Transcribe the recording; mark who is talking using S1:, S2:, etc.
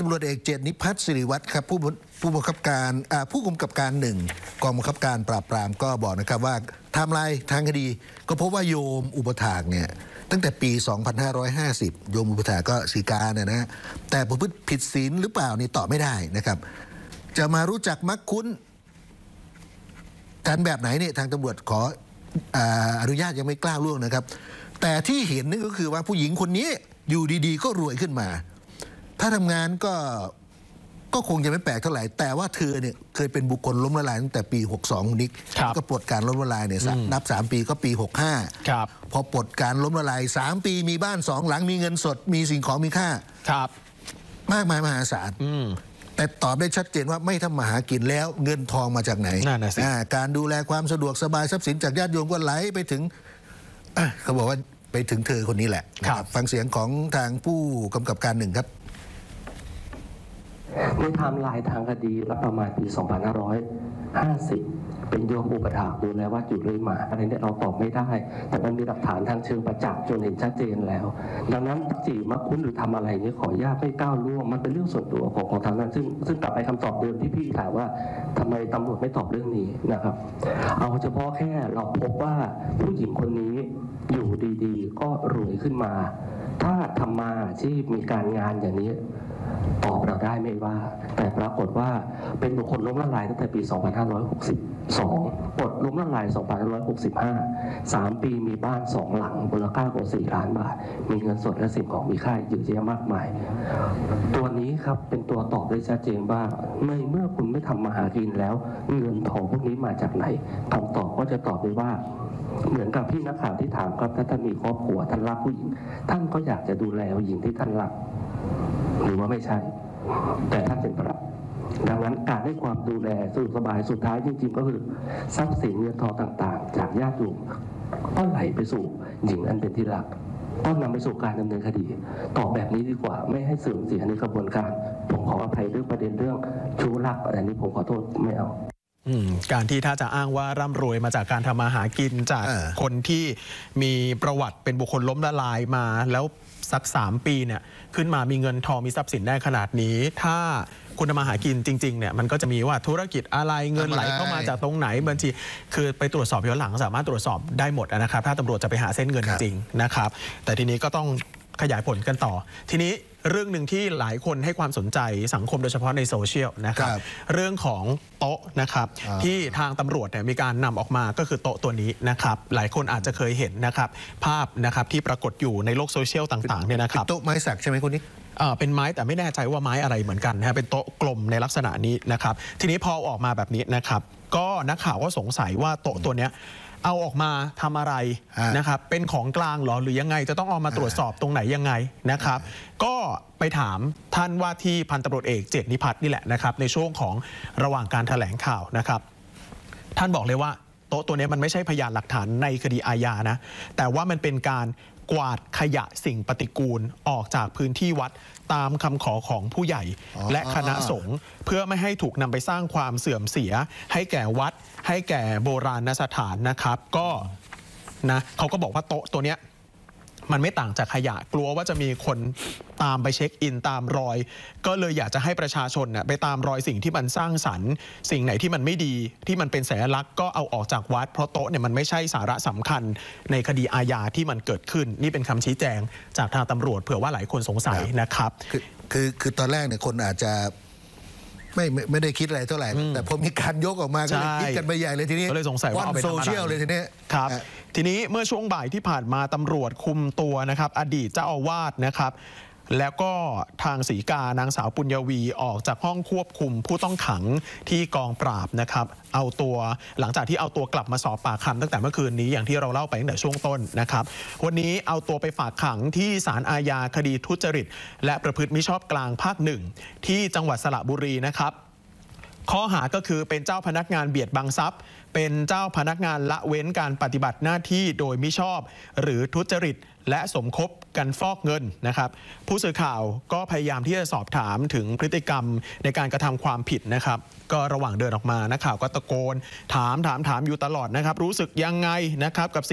S1: ตำรวจเอกเจตนิพัฒน์สิริวัฒน์ครับผู้กำกับการหนึ่งกองบังคับการปราบปรามก็บอกนะครับว่าไทม์ไลน์ทางคดีก็พบว่าโยมอุปถากเนี่ยตั้งแต่ปี 2550 โยมอุปถากก็ศีกาเนี่ยนะแต่ประพฤติผิดศีลหรือเปล่านี่ตอบไม่ได้นะครับจะมารู้จักมักคุ้นกันแบบไหนเนี่ยทางตำรวจขออนุญาตยังไม่กล้าล่วงนะครับแต่ที่เห็นนี่ก็คือว่าผู้หญิงคนนี้อยู่ดีๆก็รวยขึ้นมาถ้าทำงานก็คงจะไม่แปลกเท่าไหร่แต่ว่าเธอเนี่ยเคยเป็นบุคคลล้มละลายตั้งแต่ปี 62นิกก็ปลดการล้มละลายเนี่ยนับ3 ปีก็ปี 65พอปลดการล้มละลาย3 ปีมีบ้าน2 หลังมีเงินสดมีสิ่งของมีค่ามากมายมหาศาลแต่ตอบได้ชัดเจนว่าไม่ทำมาหากินแล้วเงินทองมาจากไหนการดูแลความสะดวกสบายทรัพย์สินจากญาติโยมก็ไหลไปถึงเขาบอกว่าไปถึงเธอคนนี้แหละนะครับฟังเสียงของทางผู้กำกับการหนึ่งครับ
S2: ในไทม์ไลน์ทางคดีและประมาณปี 2550 เป็นโยมอุปถากดูแลวัดอยู่เลยมาอะไรเนี่ยเราตอบไม่ได้แต่มันมีหลักฐานทางเชิงประจักษ์จนเห็นชัดเจนแล้วดังนั้นจีมาคุ้นหรือทำอะไรนี้ขออนุญาตไม่ก้าวล่วงมันเป็นเรื่องส่วนตัวของทางนั้นซึ่งกลับไปคำตอบเดิมที่พี่ถามว่าทำไมตำรวจไม่ตอบเรื่องนี้นะครับเอาเฉพาะแค่เราพบว่าผู้หญิงคนนี้อยู่ดีๆก็รวยขึ้นมาถ้าทำมาอาชีพมีการงานอย่างนี้ตอบเราได้ไม่ว่าแต่ปรากฏว่าเป็นบุคคลล้มละลายตั้งแต่ปี 2562 ปลดล้มละลาย 2565 3 ปีมีบ้าน 2 หลังมูลค่ากว่า 4 ล้านบาทมีเงินสดและสิ่งของมีค่าเยอะแยะมากมายตัวนี้ครับเป็นตัวตอบได้ชัดเจนว่าเมื่อคุณไม่ทำมาหากินแล้วเงินทองพวกนี้มาจากไหนคำตอบก็จะตอบได้ว่าเหมือนกับพี่นักข่าวที่ถามครับถ้าท่านมีครอบครัวท่านรักผู้หญิงท่านก็อยากจะดูแลผู้หญิงที่ท่านรักหรือว่าไม่ใช่แต่ท่านเป็นประหลัดดังนั้นการให้ความดูแลสบายสุดท้ายจริงๆก็คือทรัพย์สินเงินทองต่างๆจากญาติโยมก็ไหลไปสู่หญิงอันเป็นที่รักก็นำไปสู่การดำเนินคดีตอบแบบนี้ดีกว่าไม่ให้เสื่อมเสียในกระบวนการผมขออภัยเรื่องประเด็นเรื่องชู้รักอันนี้ผมขอโทษไม่เอา
S3: การที่ถ้าจะอ้างว่าร่ำรวยมาจากการทำมาหากินจากคนที่มีประวัติเป็นบุคคลล้มละลายมาแล้วสัก3 ปีเนี่ยขึ้นมามีเงินทองมีทรัพย์สินได้ขนาดนี้ถ้าคุณทำมาหากินจริงๆเนี่ยมันก็จะมีว่าธุรกิจอะไรเงินไหลเข้ามาจากตรงไหนบัญชีคือไปตรวจสอบย้อนหลังสามารถตรวจสอบได้หมดนะครับถ้าตำรวจจะไปหาเส้นเงินจริงๆนะครับแต่ทีนี้ก็ต้องขยายผลกันต่อทีนี้เรื่องหนึ่งที่หลายคนให้ความสนใจสังคมโดยเฉพาะในโซเชียลนะครับเรื่องของโต๊ะนะครับที่ทางตำรวจเนี่ยมีการนำออกมาก็คือโต๊ะตัวนี้นะครับหลายคนอาจจะเคยเห็นนะครับภาพนะครับที่ปรากฏอยู่ในโลกโซเชียลต่างๆเนี่ยนะครับ
S1: โต๊ะไม้สักใช่ไหมคุณนิก
S3: เป็นไม้แต่ไม่แน่ใจว่าไม้อะไรเหมือนกันนะเป็นโต๊ะกลมในลักษณะนี้นะครับทีนี้พอออกมาแบบนี้นะครับก็นักข่าวก็สงสัยว่าโต๊ะตัวเนี้ยเอาออกมาทำอะไรนะครับเป็นของกลางหรอหรือยังไงจะต้องเอามาตรวจสอบตรงไหนยังไงนะครับก็ไปถามท่านว่าที่พันตำรวจเอกเจตนิพัฒน์นี่แหละนะครับในช่วงของระหว่างการแถลงข่าวนะครับท่านบอกเลยว่าโต๊ะตัวนี้มันไม่ใช่พยานหลักฐานในคดีอาญานะแต่ว่ามันเป็นการกวาดขยะสิ่งปฏิกูลออกจากพื้นที่วัดตามคำขอของผู้ใหญ่และคณะสงฆ์เพื่อไม่ให้ถูกนำไปสร้างความเสื่อมเสียให้แก่วัดให้แก่โบราณสถานนะครับก็นะเขาก็บอกว่าโต๊ะตัวเนี้ยมันไม่ต่างจากขยะกลัวว่าจะมีคนตามไปเช็คอินตามรอยก็เลยอยากจะให้ประชาชนไปตามรอยสิ่งที่มันสร้างสรรค์สิ่งไหนที่มันไม่ดีที่มันเป็นสัญลักษณ์ก็เอาออกจากวัดเพราะโต๊ะเนี่ยมันไม่ใช่สาระสำคัญในคดีอาญาที่มันเกิดขึ้นนี่เป็นคำชี้แจงจากทางตำรวจเผื่อว่าหลายคนสงสัยนะครับ
S1: คือตอนแรกเนี่ยคนอาจจะไม่ได้คิดอะไรเท่าไหร่แต่พอมีการยกออกมาก็เลยคิดกันไปใหญ่เลยทีนี้
S3: ก็เลยสงสัยว่าเอาไปทำอะไรโซเชียล
S1: เลยทีนี้
S3: ครับทีนี้เมื่อช่วงบ่ายที่ผ่านมาตำรวจคุมตัวนะครับอดีตเจ้าอาวาสนะครับแล้วก็ทางศรีกานางสาวปุญญวีออกจากห้องควบคุมผู้ต้องขังที่กองปราบนะครับเอาตัวหลังจากที่เอาตัวกลับมาสอบปากคำตั้งแต่เมื่อคืนนี้อย่างที่เราเล่าไปตั้งแต่ช่วงต้นนะครับวันนี้เอาตัวไปฝากขังที่ศาลอาญาคดีทุจริตและประพฤติมิชอบกลางภาค 1ที่จังหวัดสระบุรีนะครับข้อหาก็คือเป็นเจ้าพนักงานเบียดบังทรัพย์เป็นเจ้าพนักงานละเว้นการปฏิบัติหน้าที่โดยมิชอบหรือทุจริตและสมคบกันฟอกเงินนะครับผู้สื่อข่าวก็พยายามที่จะสอบถามถึงพฤติกรรมในการกระทำความผิดนะครับก็ระหว่างเดินออกมานักข่าวก็ตะโกนถามอยู่ตลอดนะครับรู้สึกยังไงนะครับกับ